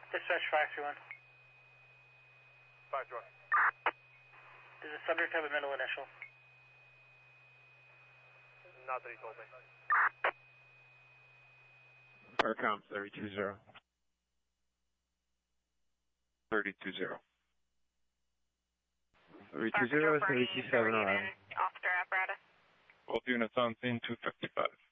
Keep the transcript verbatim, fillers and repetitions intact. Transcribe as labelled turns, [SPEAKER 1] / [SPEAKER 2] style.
[SPEAKER 1] Dispatch five three one.
[SPEAKER 2] five three one.
[SPEAKER 1] Does the subject have a middle initial?
[SPEAKER 2] Not that he told me.
[SPEAKER 3] Aircom thirty two zero. thirty two zero. thirty two zero, thirty two seven arriving.
[SPEAKER 4] Officer apparatus.
[SPEAKER 3] Both units on scene two fifty-five.